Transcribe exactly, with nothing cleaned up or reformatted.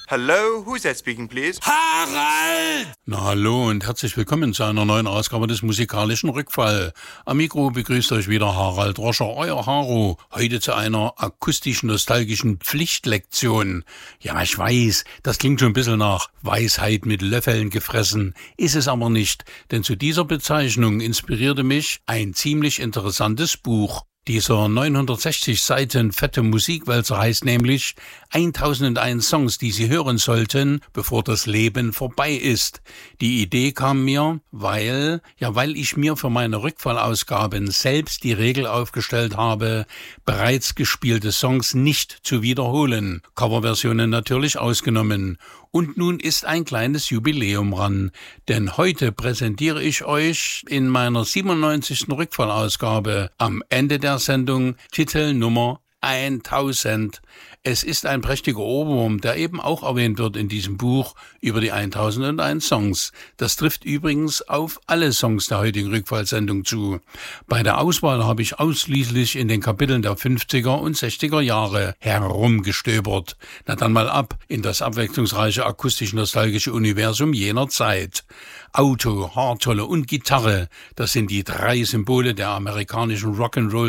Hello, who's that speaking, please? Harald! Na hallo und herzlich willkommen zu einer neuen Ausgabe des musikalischen Rückfall. Am Mikro begrüßt euch wieder Harald Roscher, euer Haro. Heute zu einer akustisch-nostalgischen Pflichtlektion. Ja, ich weiß, das klingt schon ein bisschen nach Weisheit mit Löffeln gefressen. Ist es aber nicht, denn zu dieser Bezeichnung inspirierte mich ein ziemlich interessantes Buch. Dieser neunhundertsechzig Seiten fette Musikwälzer heißt nämlich tausendundeins Songs, die Sie hören sollten, bevor das Leben vorbei ist. Die Idee kam mir, weil, ja, weil ich mir für meine Rückfallausgaben selbst die Regel aufgestellt habe, bereits gespielte Songs nicht zu wiederholen. Coverversionen natürlich ausgenommen. Und nun ist ein kleines Jubiläum ran, denn heute präsentiere ich euch in meiner siebenundneunzigsten Rückfallausgabe am Ende der Sendung Titel Nummer tausend. Es ist ein prächtiger Ohrwurm, der eben auch erwähnt wird in diesem Buch über die tausendundeins Songs. Das trifft übrigens auf alle Songs der heutigen Rückfallsendung zu. Bei der Auswahl habe ich ausschließlich in den Kapiteln der fünfziger und sechziger Jahre herumgestöbert. Na dann mal ab in das abwechslungsreiche akustisch-nostalgische Universum jener Zeit. Auto, Haartolle und Gitarre, das sind die drei Symbole der amerikanischen Rock'n'Roll